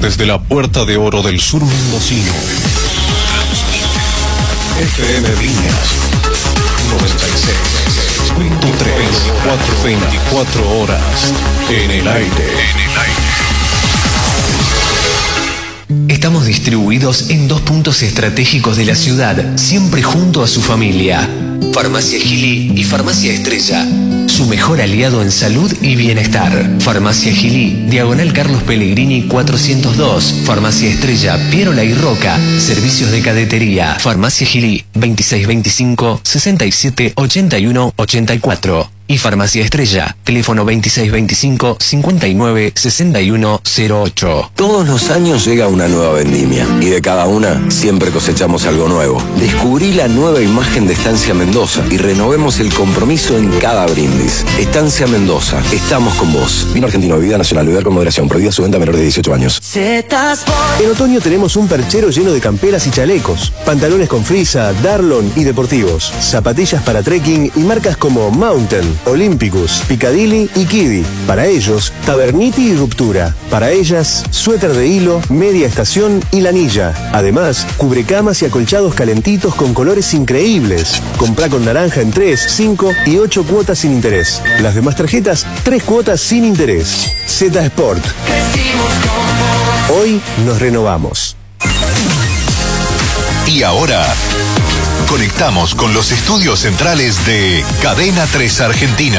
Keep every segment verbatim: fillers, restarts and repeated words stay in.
desde la Puerta de Oro del Sur mendocino. F M Viñas noventa y seis punto tres, cuatro veinticuatro horas en el aire. En el aire. Estamos distribuidos en dos puntos estratégicos de la ciudad, siempre junto a su familia. Farmacia Gili y Farmacia Estrella, su mejor aliado en salud y bienestar. Farmacia Gili, Diagonal Carlos Pellegrini cuatrocientos dos. Farmacia Estrella, Pierola y Roca, servicios de cadetería. Farmacia Gili, veintiséis veinticinco, sesenta y siete, ochenta y uno, ochenta y cuatro. Y Farmacia Estrella, teléfono veintiséis veinticinco, cincuenta y nueve, sesenta y uno, cero ocho. Todos los años llega una nueva vendimia y de cada una siempre cosechamos algo nuevo. Descubrí la nueva imagen de Estancia Mendoza y renovemos el compromiso en cada brindis. Estancia Mendoza, estamos con vos. Vino argentino, bebida nacional, beber con moderación, prohibida su venta a menores de dieciocho años. En otoño tenemos un perchero lleno de camperas y chalecos, pantalones con frisa, Darlon y deportivos, zapatillas para trekking y marcas como Mountain, Olympicus, Piccadilly y Kiddy. Para ellos, Taberniti y Ruptura. Para ellas, suéter de hilo, media estación y lanilla. Además, cubrecamas y acolchados calentitos con colores increíbles. Comprá con naranja en tres, cinco y ocho cuotas sin interés. Las demás tarjetas, tres cuotas sin interés. Z Sport. Hoy nos renovamos. Y ahora conectamos con los estudios centrales de Cadena tres Argentina.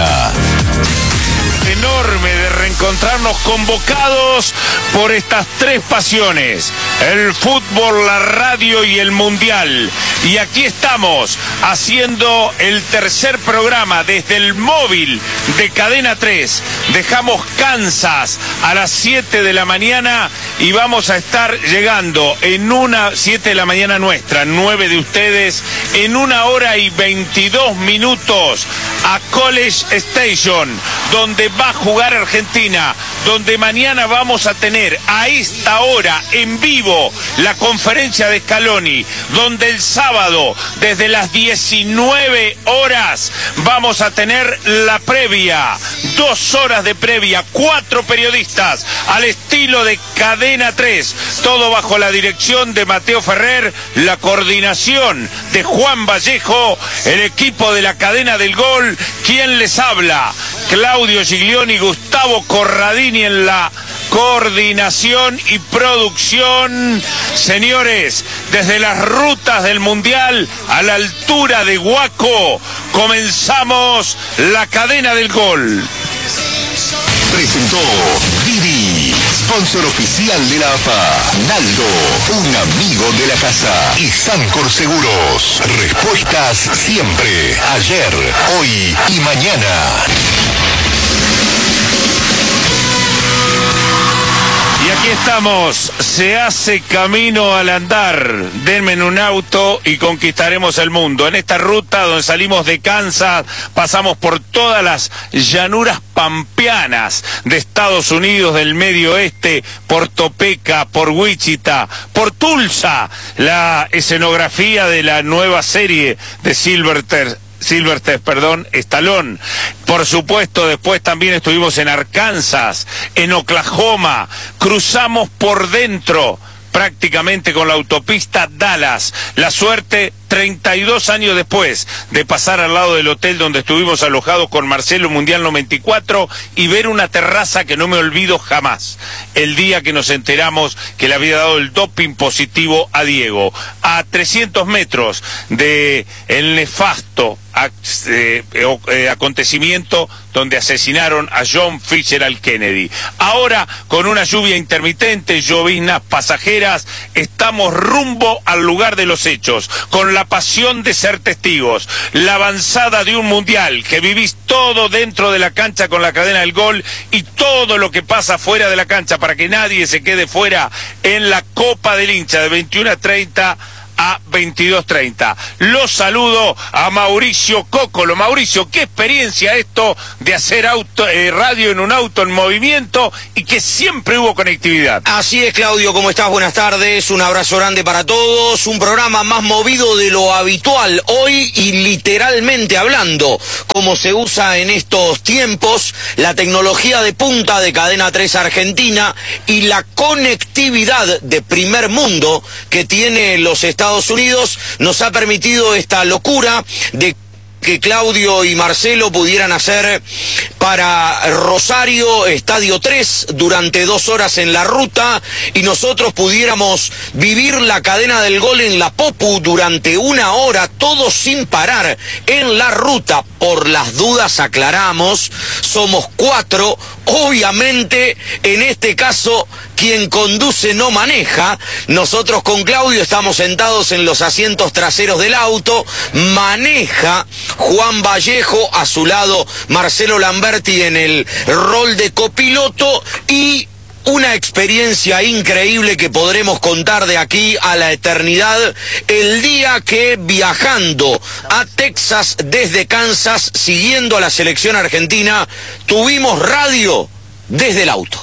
Enorme de reencontrarnos convocados por estas tres pasiones: el fútbol, la radio y el mundial. Y aquí estamos haciendo el tercer programa desde el móvil de Cadena tres. Dejamos Kansas a las siete de la mañana y vamos a estar llegando en una, siete de la mañana nuestra, nueve de ustedes, en una hora y veintidós minutos a College Station, donde va a jugar Argentina, donde mañana vamos a tener a esta hora en vivo la conferencia de Scaloni, donde el sábado desde las diecinueve horas vamos a tener la previa, dos horas de previa, cuatro periodistas al estilo de Cadena tres, todo bajo la dirección de Mateo Ferrer, la coordinación de Juan Vallejo, el equipo de la Cadena del Gol. ¿Quién les habla? Claudio Giglioni, Gustavo Corradini en la coordinación y producción. Señores, desde las rutas del Mundial a la altura de Huaco, comenzamos la Cadena del Gol. Presentó Didi, sponsor oficial de la A F A. Naldo, un amigo de la casa. Y Sancor Seguros, respuestas siempre, ayer, hoy y mañana. Y aquí estamos, se hace camino al andar. Denme en un auto y conquistaremos el mundo. En esta ruta donde salimos de Kansas, pasamos por todas las llanuras pampeanas de Estados Unidos, del Medio Oeste, por Topeka, por Wichita, por Tulsa, la escenografía de la nueva serie de Silverter. Silverstone, perdón, Stallone. Por supuesto, después también estuvimos en Arkansas, en Oklahoma, cruzamos por dentro, prácticamente con la autopista Dallas. La suerte, treinta y dos años después, de pasar al lado del hotel donde estuvimos alojados con Marcelo Mundial noventa y cuatro y ver una terraza que no me olvido jamás. El día que nos enteramos que le había dado el doping positivo a Diego. A trescientos metros de el nefasto eh, eh, acontecimiento donde asesinaron a John Fitzgerald Kennedy. Ahora, con una lluvia intermitente, lloviznas pasajeras, estamos rumbo al lugar de los hechos, con la pasión de ser testigos, la avanzada de un mundial, que vivís todo dentro de la cancha con la Cadena del Gol y todo lo que pasa fuera de la cancha para que nadie se quede fuera en la Copa del Hincha de veintiuno a treinta a veintidós treinta. Los saludo a Mauricio Cocolo. Mauricio, qué experiencia esto de hacer auto, eh, radio en un auto en movimiento y que siempre hubo conectividad. Así es, Claudio, ¿cómo estás? Buenas tardes, un abrazo grande para todos, un programa más movido de lo habitual hoy y literalmente hablando, como se usa en estos tiempos, la tecnología de punta de Cadena tres Argentina y la conectividad de primer mundo que tiene los Estados Unidos nos ha permitido esta locura de que Claudio y Marcelo pudieran hacer para Rosario Estadio tres durante dos horas en la ruta y nosotros pudiéramos vivir la cadena del gol en la Popu durante una hora, todo sin parar en la ruta. Por las dudas aclaramos, somos cuatro, obviamente en este caso quien conduce no maneja. Nosotros con Claudio estamos sentados en los asientos traseros del auto, maneja Juan Vallejo, a su lado Marcelo Lamberti en el rol de copiloto y una experiencia increíble que podremos contar de aquí a la eternidad, el día que viajando a Texas desde Kansas, siguiendo a la selección argentina, tuvimos radio desde el auto.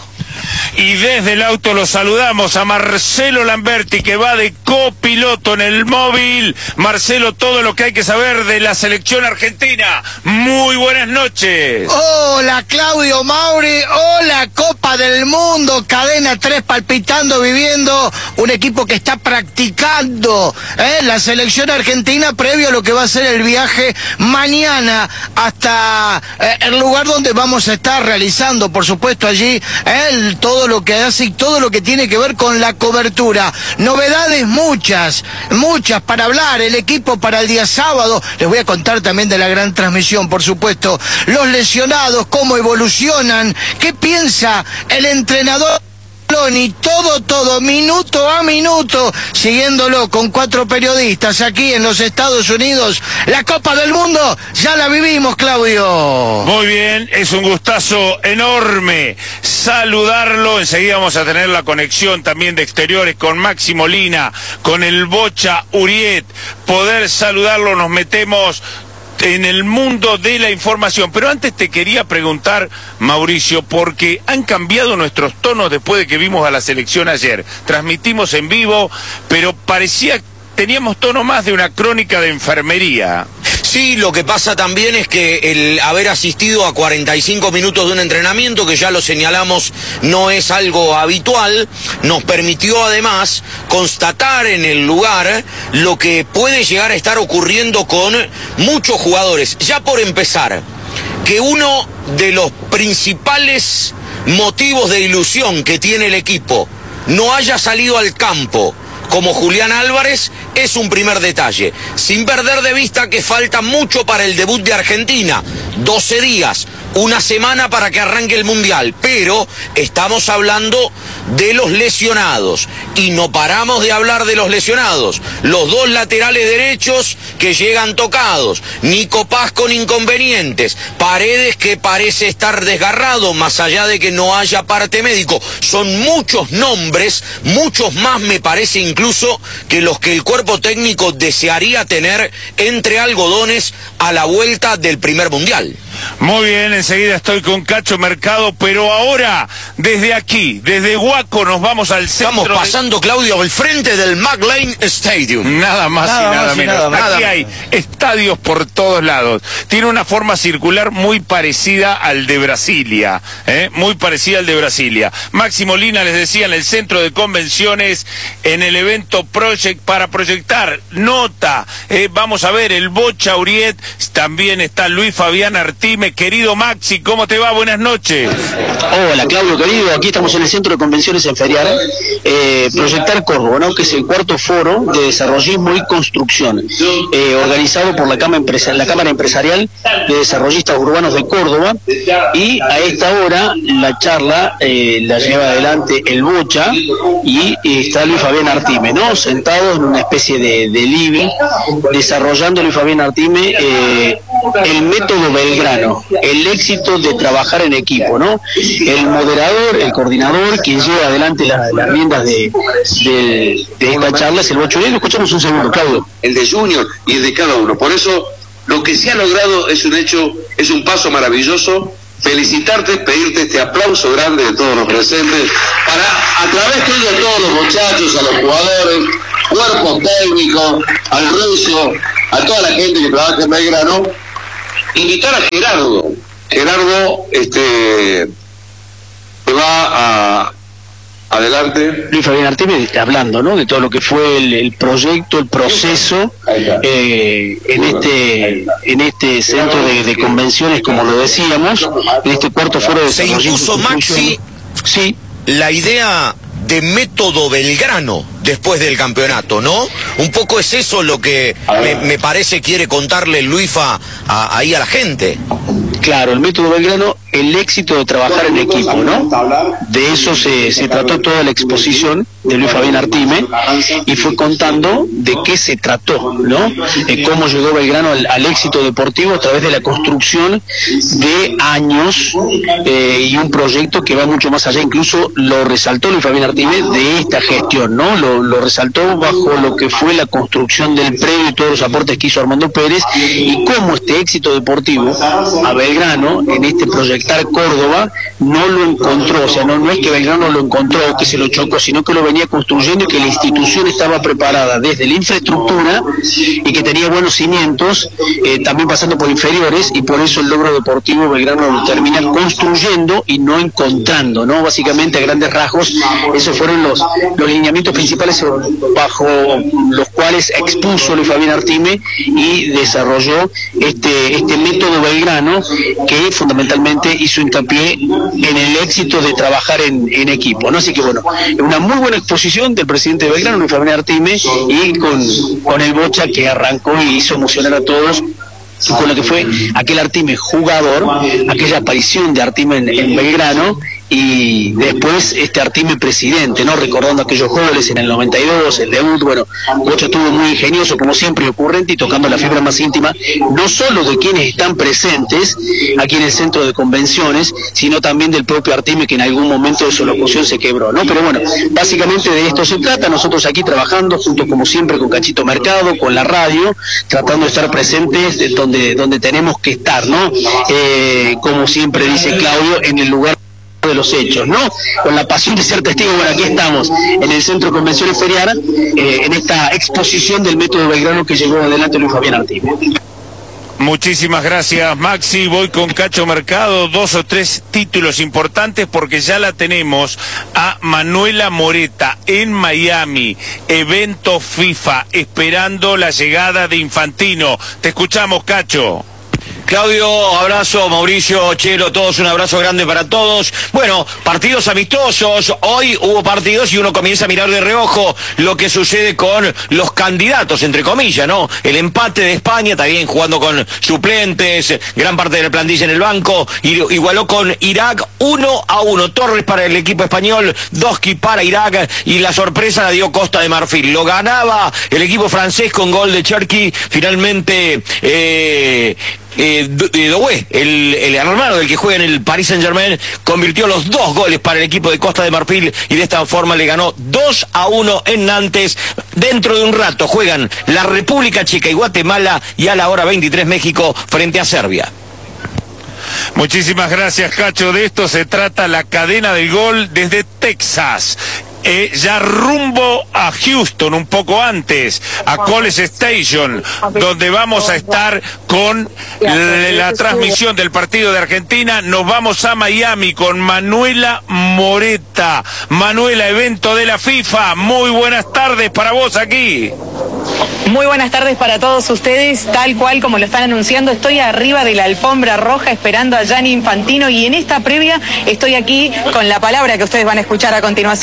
Y desde el auto lo saludamos a Marcelo Lamberti, que va de copiloto en el móvil. Marcelo, todo lo que hay que saber de la selección argentina. Muy buenas noches. Hola, Claudio, Mauri. Hola, Copa del Mundo. Cadena tres palpitando, viviendo. Un equipo que está practicando ¿eh? la selección argentina previo a lo que va a ser el viaje mañana hasta eh, el lugar donde vamos a estar realizando, por supuesto, allí el todo lo que hace y todo lo que tiene que ver con la cobertura. Novedades muchas, muchas para hablar, el equipo para el día sábado. Les voy a contar también de la gran transmisión, por supuesto. Los lesionados, cómo evolucionan, qué piensa el entrenador. Y todo, todo, minuto a minuto, siguiéndolo con cuatro periodistas aquí en los Estados Unidos. La Copa del Mundo ya la vivimos, Claudio. Muy bien, es un gustazo enorme saludarlo. Enseguida vamos a tener la conexión también de exteriores con Maxi Molina, con el Bocha Uriet. Poder saludarlo, nos metemos en el mundo de la información. Pero antes te quería preguntar, Mauricio, porque han cambiado nuestros tonos después de que vimos a la selección ayer. Transmitimos en vivo, pero parecía que teníamos tono más de una crónica de enfermería. Sí, lo que pasa también es que el haber asistido a cuarenta y cinco minutos de un entrenamiento, que ya lo señalamos, no es algo habitual, nos permitió además constatar en el lugar lo que puede llegar a estar ocurriendo con muchos jugadores. Ya por empezar, que uno de los principales motivos de ilusión que tiene el equipo no haya salido al campo como Julián Álvarez es un primer detalle, sin perder de vista que falta mucho para el debut de Argentina, doce días, una semana para que arranque el Mundial, pero estamos hablando de los lesionados y no paramos de hablar de los lesionados. Los dos laterales derechos que llegan tocados, Nico Paz con inconvenientes, Paredes que parece estar desgarrado más allá de que no haya parte médico. Son muchos nombres, muchos más me parece incluso que los que el cuerpo técnico desearía tener entre algodones a la vuelta del primer Mundial. Muy bien, enseguida estoy con Cacho Mercado, pero ahora, desde aquí, desde Huaco, nos vamos al centro. Estamos pasando, de... Claudio, al frente del McLean Stadium. Nada más nada y nada más menos. Y nada aquí nada hay menos. Estadios por todos lados. Tiene una forma circular muy parecida al de Brasilia, ¿eh? Muy parecida al de Brasilia. Maxi Molina, les decía, en el centro de convenciones, en el evento Project, para proyectar nota. ¿eh? Vamos a ver el Bocha Uriet, también está Luis Fabián Artime. Querido Maxi, ¿cómo te va? Buenas noches. Hola, Claudio, querido. Aquí estamos en el Centro de Convenciones en Feriar. Eh, Proyectar Córdoba, ¿no? Que es el cuarto foro de desarrollismo y construcción, eh, organizado por la Cámara, Empresa la Cámara Empresarial de Desarrollistas Urbanos de Córdoba. Y a esta hora la charla eh, la lleva adelante el Bocha y eh, está Luis Fabián Artime, ¿no? Sentados en una especie de, de living, desarrollando Luis Fabián Artime eh, el método Belgrano. Belgrano, el éxito de trabajar en equipo, ¿no? El moderador, el coordinador, quien lleva adelante las, las riendas de, de, de esta charla es el Bocho Negro. Escuchamos un segundo, Claudio. El de Junior y el de cada uno. Por eso, lo que se ha logrado es un hecho, es un paso maravilloso. Felicitarte, pedirte este aplauso grande de todos los presentes, para, a través tuyo, a todos los muchachos, a los jugadores, cuerpo técnico, al ruso, a toda la gente que trabaja en Belgrano, invitar a Gerardo. Gerardo, este, va a... Adelante. Luis Fabián Artime hablando, ¿no? De todo lo que fue el, el proyecto, el proceso eh, en este en este centro de, de convenciones, como lo decíamos, en este cuarto foro de desarrollo. Se impuso, Maxi, sí, la idea de método Belgrano después del campeonato, ¿no? Un poco es eso lo que me, me parece quiere contarle Luifa a, ahí a la gente. Claro, el método Belgrano, el éxito de trabajar en equipo, ¿no? De eso se, se trató toda la exposición de Luis Fabián Artime, y fue contando de qué se trató, ¿no? Eh, cómo llegó Belgrano al, al éxito deportivo a través de la construcción de años eh, y un proyecto que va mucho más allá. Incluso lo resaltó Luis Fabián Artime de esta gestión, ¿no? Lo, lo resaltó bajo lo que fue la construcción del predio y todos los aportes que hizo Armando Pérez, y cómo este éxito deportivo a Belgrano en este proyectar Córdoba no lo encontró. O sea, no, no es que Belgrano lo encontró, que se lo chocó, sino que lo venía construyendo, y que la institución estaba preparada desde la infraestructura y que tenía buenos cimientos, eh, también pasando por inferiores, y por eso el logro deportivo Belgrano lo termina construyendo y no encontrando, ¿no? Básicamente, a grandes rasgos, esos fueron los, los lineamientos principales bajo los cuales expuso Luis Fabián Artime y desarrolló este, este método Belgrano, que fundamentalmente hizo hincapié en el éxito de trabajar en, en equipo, ¿no? Así que bueno, una muy buena exposición del presidente de Belgrano, Luis Fabián Artime, y con, con el Bocha, que arrancó y hizo emocionar a todos con lo que fue aquel Artime jugador, aquella aparición de Artime en, en Belgrano, y después este Artime presidente, ¿no? Recordando aquellos goles en el noventa y dos, el debut. Bueno, Bocha estuvo muy ingenioso, como siempre, y ocurrente, y tocando la fibra más íntima, no solo de quienes están presentes aquí en el centro de convenciones, sino también del propio Artime, que en algún momento de su locución se quebró, ¿no? Pero bueno, básicamente de esto se trata. Nosotros aquí trabajando, junto como siempre con Cachito Mercado, con la radio, tratando de estar presentes de donde, donde tenemos que estar, ¿no? Eh, como siempre dice Claudio, en el lugar de los hechos, ¿no? Con la pasión de ser testigo. Bueno, aquí estamos en el Centro de Convenciones Feriana, eh, en esta exposición del método Belgrano que llegó adelante Luis Fabián Artime. Muchísimas gracias, Maxi. Voy con Cacho Mercado, dos o tres títulos importantes, porque ya la tenemos a Manuela Moretta en Miami, evento FIFA, esperando la llegada de Infantino. Te escuchamos, Cacho. Claudio, abrazo, Mauricio, Chelo, todos, un abrazo grande para todos. Bueno, partidos amistosos, hoy hubo partidos y uno comienza a mirar de reojo lo que sucede con los candidatos, entre comillas, ¿no? El empate de España, también jugando con suplentes, gran parte de la plantilla en el banco, igualó con Irak uno a uno. Torres para el equipo español, Doski para Irak, y la sorpresa la dio Costa de Marfil. Lo ganaba el equipo francés con gol de Cherki, finalmente... Eh, Eh, Doué, el, el hermano del que juega en el Paris Saint-Germain, convirtió los dos goles para el equipo de Costa de Marfil, y de esta forma le ganó dos a uno en Nantes. Dentro de un rato juegan la República Checa y Guatemala, y a la hora veintitrés México frente a Serbia. Muchísimas gracias, Cacho. De esto se trata la cadena del gol desde Texas. Eh, ya rumbo a Houston, un poco antes, a College Station, donde vamos a estar con la, la transmisión del partido de Argentina. Nos vamos a Miami con Manuela Moretta. Manuela, evento de la FIFA. Muy buenas tardes para vos aquí. Muy buenas tardes para todos ustedes. Tal cual como lo están anunciando, estoy arriba de la alfombra roja esperando a Gianni Infantino, y en esta previa estoy aquí con la palabra que ustedes van a escuchar a continuación,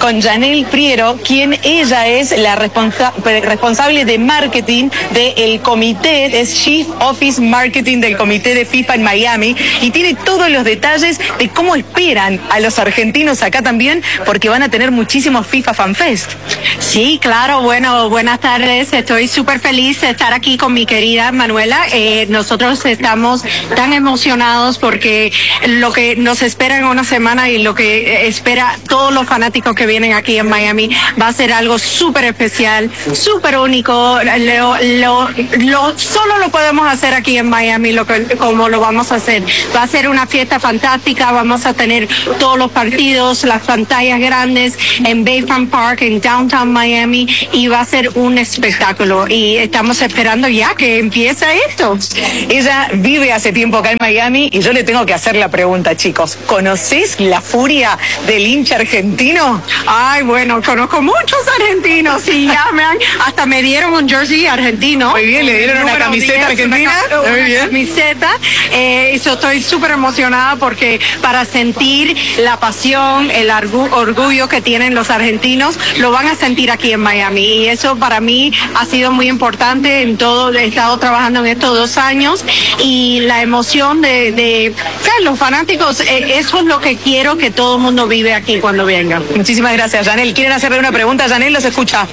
con Janel Priero, quien ella es la responsa responsable de marketing del comité, es Chief Office Marketing del comité de FIFA en Miami, y tiene todos los detalles de cómo esperan a los argentinos acá también, porque van a tener muchísimos FIFA Fan Fest. Sí, claro, bueno, buenas tardes, estoy súper feliz de estar aquí con mi querida Manuela. Eh, nosotros estamos tan emocionados porque lo que nos espera en una semana y lo que espera todos los fanáticos que vienen aquí en Miami va a ser algo súper especial, súper único. Lo, lo, lo, solo lo podemos hacer aquí en Miami, lo que, como lo vamos a hacer. Va a ser una fiesta fantástica, vamos a tener todos los partidos, las pantallas grandes en Bayfront Park, en Downtown Miami, y va a ser un espectáculo. Y estamos esperando ya que empiece esto. Ella vive hace tiempo acá en Miami y yo le tengo que hacer la pregunta, chicos. ¿Conoces la furia del hincha argentino? Ay, bueno, conozco muchos argentinos y ya me han, hasta me dieron un jersey argentino. Muy bien, le dieron una camiseta diez, argentina. Una, una Muy bien. camiseta. Eh, eso estoy súper emocionada porque para sentir la pasión, el orgullo que tienen los argentinos, lo van a sentir aquí en Miami. Y eso para mí ha sido muy importante en todo. He estado trabajando en estos dos años y la emoción de, de o sea, los fanáticos, eh, eso es lo que quiero que todo el mundo vive aquí cuando venga. Muchísimas gracias, Janel. ¿Quieren hacerle una pregunta? Janel, los escucha.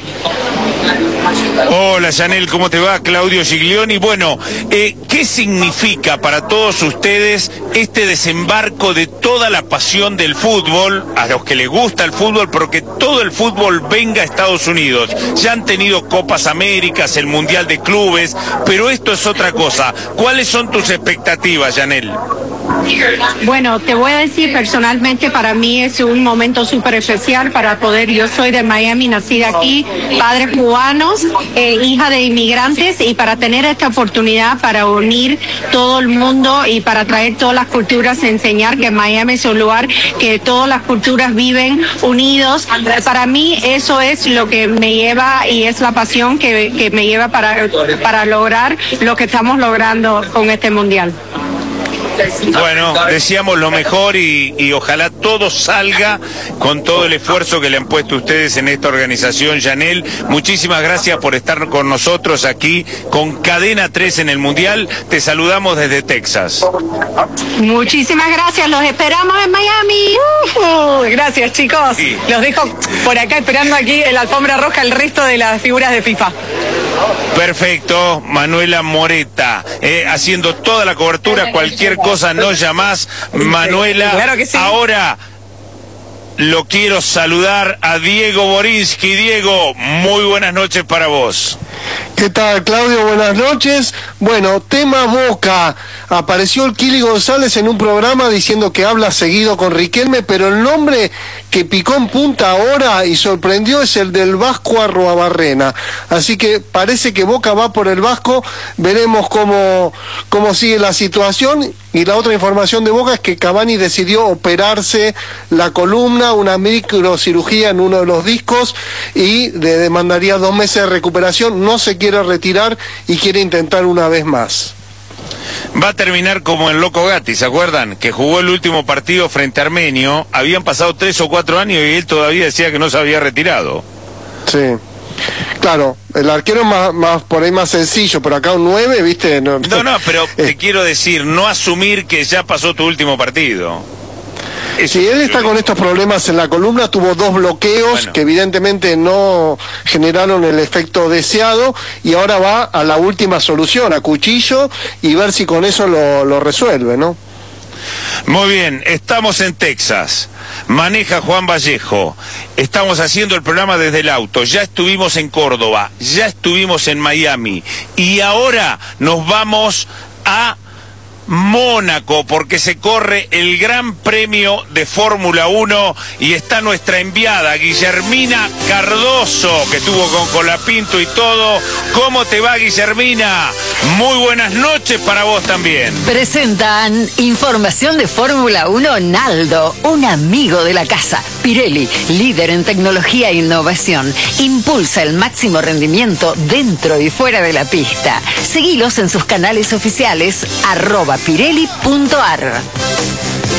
Hola, Janel, ¿cómo te va? Claudio Giglioni. Bueno, eh, ¿qué significa para todos ustedes este desembarco de toda la pasión del fútbol, a los que les gusta el fútbol, pero que todo el fútbol venga a Estados Unidos? Ya han tenido Copas Américas, el Mundial de Clubes, pero esto es otra cosa. ¿Cuáles son tus expectativas, Janel? Bueno, te voy a decir personalmente, para mí es un momento súper especial para poder, yo soy de Miami, nacida aquí, padres cubanos, eh, hija de inmigrantes, y para tener esta oportunidad para unir todo el mundo y para traer todas las culturas, enseñar que Miami es un lugar que todas las culturas viven unidos. Para mí eso es lo que me lleva y es la pasión que, que me lleva para, para lograr lo que estamos logrando con este mundial. Bueno, deseamos lo mejor y, y ojalá todo salga con todo el esfuerzo que le han puesto ustedes en esta organización. Janel, muchísimas gracias por estar con nosotros aquí con Cadena tres en el Mundial. Te saludamos desde Texas. Muchísimas gracias, los esperamos en Miami. Uh, gracias, chicos. Sí. Los dejo por acá esperando aquí en la alfombra roja el resto de las figuras de FIFA. Perfecto, Manuela Moreta, eh, haciendo toda la cobertura, cualquier cosa nos llamás, Manuela. Claro que sí. Ahora lo quiero saludar a Diego Borinsky. Diego, muy buenas noches para vos. ¿Qué tal, Claudio? Buenas noches. Bueno, tema Boca. Apareció el Kili González en un programa diciendo que habla seguido con Riquelme, pero el nombre que picó en punta ahora y sorprendió es el del Vasco Arruabarrena. Así que parece que Boca va por el Vasco. Veremos cómo, cómo sigue la situación. Y la otra información de Boca es que Cavani decidió operarse la columna, una microcirugía en uno de los discos, y le demandaría dos meses de recuperación. No se quiere retirar y quiere intentar una vez más. Va a terminar como el Loco Gatti, ¿se acuerdan? Que jugó el último partido frente a Armenio, habían pasado tres o cuatro años y él todavía decía que no se había retirado. Sí, claro, el arquero es más, más por ahí más sencillo, pero acá un nueve, ¿viste? No, no, no pero te quiero decir, no asumir que ya pasó tu último partido. Si él está con estos problemas en la columna, tuvo dos bloqueos bueno. que evidentemente no generaron el efecto deseado, y ahora va a la última solución, a cuchillo, y ver si con eso lo, lo resuelve, ¿no? Muy bien, estamos en Texas, maneja Juan Vallejo, estamos haciendo el programa desde el auto, ya estuvimos en Córdoba, ya estuvimos en Miami, y ahora nos vamos a Mónaco, porque se corre el Gran Premio de Fórmula uno y está nuestra enviada Guillermina Cardoso, que estuvo con Colapinto y todo. ¿Cómo te va, Guillermina? Muy buenas noches para vos también. Presentan información de Fórmula uno Naldo, un amigo de la casa. Pirelli, líder en tecnología e innovación, impulsa el máximo rendimiento dentro y fuera de la pista. Seguilos en sus canales oficiales, arroba pirelli punto ar.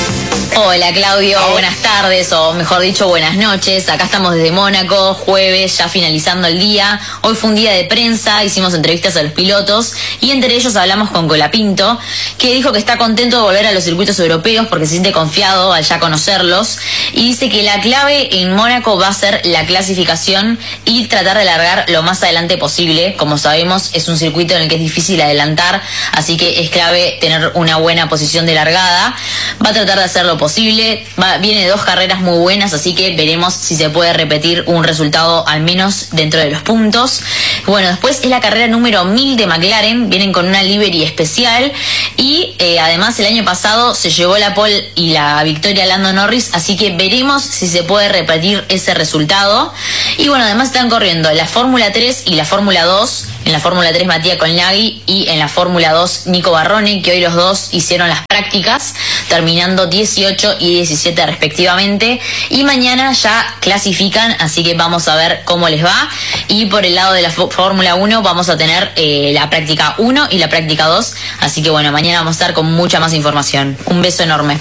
Hola Claudio, buenas tardes o mejor dicho buenas noches. Acá estamos desde Mónaco, jueves, ya finalizando el día. Hoy fue un día de prensa, hicimos entrevistas a los pilotos y entre ellos hablamos con Colapinto, que dijo que está contento de volver a los circuitos europeos porque se siente confiado al ya conocerlos y dice que la clave en Mónaco va a ser la clasificación y tratar de largar lo más adelante posible. Como sabemos, es un circuito en el que es difícil adelantar, así que es clave tener una buena posición de largada. Va a tratar de hacer lo posible, va, viene dos carreras muy buenas, así que veremos si se puede repetir un resultado al menos dentro de los puntos. Bueno, después es la carrera número mil de McLaren, vienen con una livery especial y eh, además el año pasado se llevó la pole y la victoria a Lando Norris, así que veremos si se puede repetir ese resultado. Y bueno, además están corriendo la Fórmula tres y la Fórmula dos. En la Fórmula tres Matías Colnaghi y en la Fórmula dos Nico Barrone, que hoy los dos hicieron las prácticas, terminando dieciocho y diecisiete respectivamente. Y mañana ya clasifican, así que vamos a ver cómo les va. Y por el lado de la Fórmula uno vamos a tener eh, la práctica uno y la práctica dos. Así que bueno, mañana vamos a estar con mucha más información. Un beso enorme.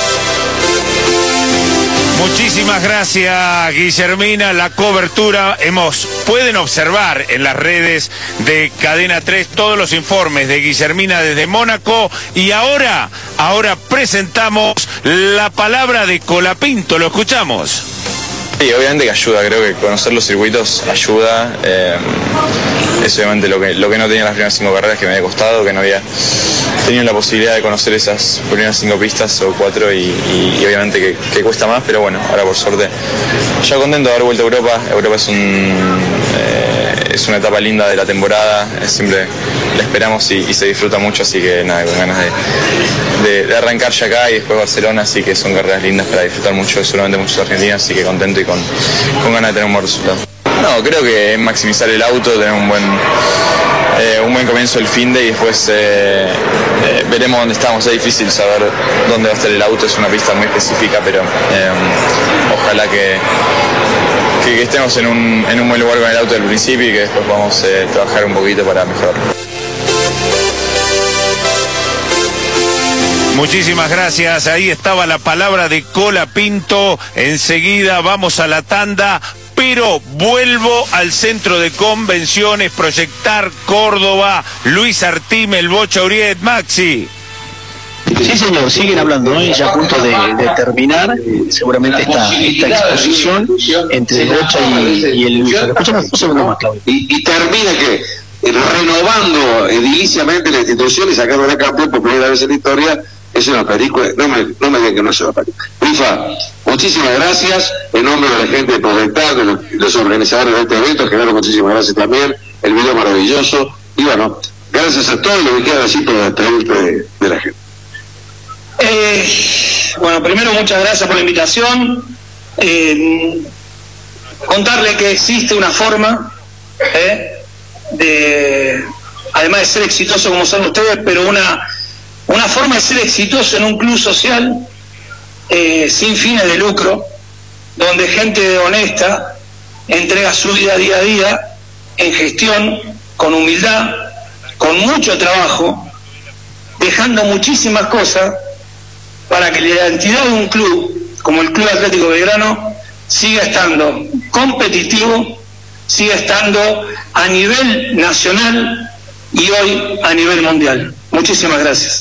Muchísimas gracias, Guillermina. La cobertura, hemos pueden observar en las redes de Cadena tres todos los informes de Guillermina desde Mónaco. Y ahora, ahora presentamos la palabra de Colapinto. ¿Lo escuchamos? Sí, obviamente que ayuda, creo que conocer los circuitos ayuda. Eh, es obviamente lo que, lo que no tenía las primeras cinco carreras, que me había costado, que no había tenido la posibilidad de conocer esas primeras cinco pistas o cuatro y, y, y obviamente que, que cuesta más, pero bueno, ahora por suerte ya contento de haber vuelto a Europa. Europa es un eh, es una etapa linda de la temporada, es siempre la esperamos y, y se disfruta mucho, así que nada, con ganas de, de, de arrancar ya acá y después Barcelona, así que son carreras lindas para disfrutar mucho, seguramente muchos argentinos, así que contento y con, con ganas de tener un buen resultado. No, creo que es maximizar el auto, tener un buen eh, un buen comienzo del finde y después eh, eh, veremos dónde estamos. Es difícil saber dónde va a estar el auto, es una pista muy específica, pero eh, ojalá que, que, que estemos en un, en un buen lugar con el auto del principio y que después vamos a eh, trabajar un poquito para mejorarlo. Muchísimas gracias. Ahí estaba la palabra de Colapinto. Enseguida vamos a la tanda, pero vuelvo al centro de convenciones, Proyectar Córdoba. Luis Artime, el Bocha Uriet, Maxi. Sí, señor, siguen hablando, ¿no? Y ya a punto de, de terminar, seguramente esta, esta exposición entre el Bocha y, y el Luis. Escuchamos un segundo más, Claudio. Y, y termina que renovando ediliciamente la institución y sacando la campeón por primera vez en la historia. Es una película, no me, no me digan que no es una película. Rifa, muchísimas gracias, en nombre de la gente de Proyectar, de los, los organizadores de este evento, Genaro, muchísimas gracias también, el video maravilloso, y bueno, gracias a todos, lo que queda así por despedirte de, de la gente. Eh, bueno, primero muchas gracias por la invitación, eh, contarle que existe una forma eh, de, además de ser exitoso como son ustedes, pero una Una forma de ser exitoso en un club social eh, sin fines de lucro, donde gente honesta entrega su vida día a día en gestión, con humildad, con mucho trabajo, dejando muchísimas cosas para que la identidad de un club, como el Club Atlético Belgrano, siga estando competitivo, siga estando a nivel nacional y hoy a nivel mundial. Muchísimas gracias.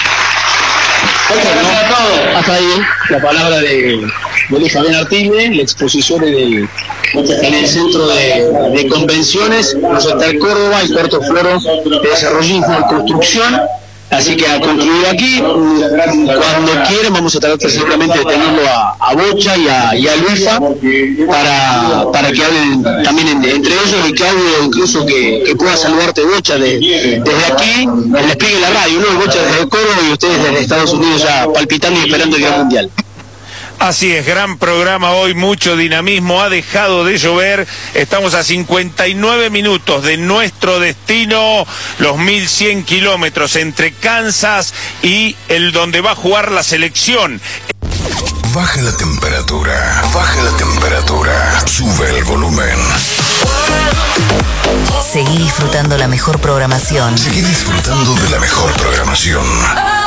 Bueno, hasta ahí la palabra de, de Luis Fabián Artime, la exposición en el, en el centro de, de convenciones, Proyectar Córdoba, el cuarto foro de desarrollismo y construcción. Así que a concluir aquí, cuando quieran vamos a tratar seguramente de tenerlo a, a Bocha y a, y a Luisa para, para que hablen también en, entre ellos y Claudio incluso que, que pueda saludarte Bocha de, desde aquí, el despliegue de la radio, ¿no? El Bocha desde Córdoba y ustedes desde Estados Unidos ya palpitando y esperando el Gran Mundial. Así es, gran programa hoy, mucho dinamismo, ha dejado de llover, estamos a cincuenta y nueve minutos de nuestro destino, los mil cien kilómetros entre Kansas y el donde va a jugar la selección. Baja la temperatura, baja la temperatura, sube el volumen. Seguí disfrutando la mejor programación. Seguí disfrutando de la mejor programación.